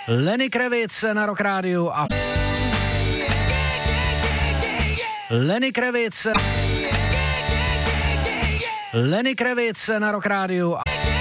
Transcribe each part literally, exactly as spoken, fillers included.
Lenny Kravitz na Rock Rádiu a Lenny Kravitz Lenny Kravitz na Rock Rádiu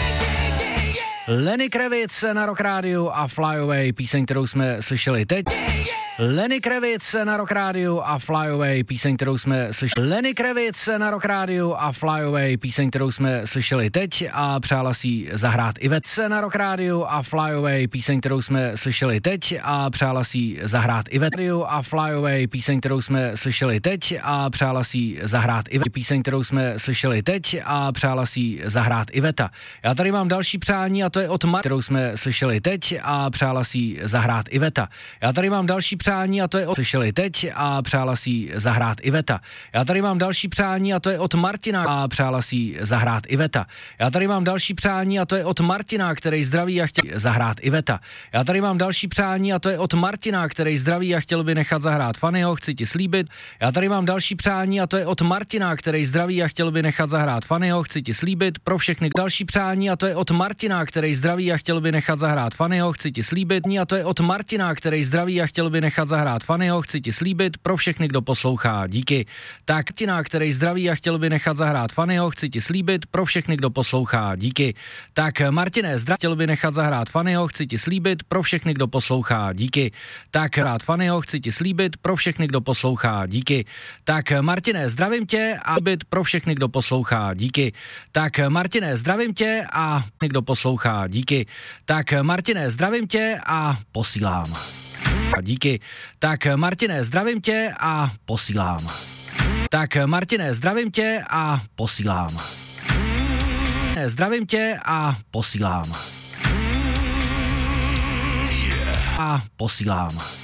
Lenny Kravitz na Rock Rádiu a Fly Away, píseň, kterou jsme slyšeli teď. Lenny Kravitz na Rock Rádiu a Fly Away, píseň, kterou jsme slyšeli. Lenny Kravitz na Rock Rádiu a Fly Away, píseň, kterou jsme slyšeli teď a přála si zahrát Iveta na Rock Rádiu a Fly Away, píseň, kterou jsme slyšeli teď a přála si zahrát Iveta a Fly Away, píseň, kterou jsme slyšeli teď a přála si zahrát Iveta, píseň, kterou jsme slyšeli teď a přála si zahrát Iveta. Já tady mám další přání a to je od Mar, kterou jsme slyšeli teď a přála si zahrát Iveta. Já tady mám další přání a to je od slyšeli teď a přála si zahrát Iveta. Já tady mám další přání a to je od Martina a přála si zahrát Iveta. Já tady mám další přání a to je od Martina, který zdraví a chtěl zahrát Iveta. Já tady mám další přání a to je od Martina, který zdraví a chtěl by nechat zahrát Fannyho, chci ti slíbit. Já tady mám další přání a to je od Martina, který zdraví a chtěl by nechat zahrát Fannyho, chci ti slíbit. Pro všechny další přání a to je od Martina, který zdraví a chtěl by nechat zahrát Fannyho, chci ti slíbit. A to je od Martina, který zdraví a chtěl by nechat zahrát Fannyho, chci ti slíbit, pro všechny, kdo poslouchá, díky. Tak Martina, který zdraví a chtěl by nechat zahrát Fannyho, chci ti slíbit, pro všechny, kdo poslouchá, díky. Tak Martine, zdraví, chtěl by nechat zahrát Fannyho, chci ti slíbit, pro všechny, kdo poslouchá, díky. Tak rád Fannyho, chci ti slíbit, pro všechny, kdo poslouchá, díky. Tak Martine, zdravím tě a byt pro všechny, kdo poslouchá, díky. Tak Martine, zdravím tě a kdo poslouchá, díky. Tak Martine, zdravím tě a posílám. Díky. Tak Martine, zdravím tě a posílám. Tak Martine, zdravím tě a posílám. Zdravím tě a posílám. A posílám.